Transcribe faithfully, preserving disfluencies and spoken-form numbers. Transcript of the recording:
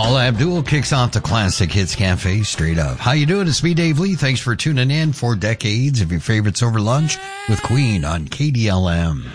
Paula Abdul kicks off the Classic Hits Cafe straight up. How you doing? It's me, Dave Lee. Thanks for tuning in for decades of your favorites over lunch with Queen on K D L M.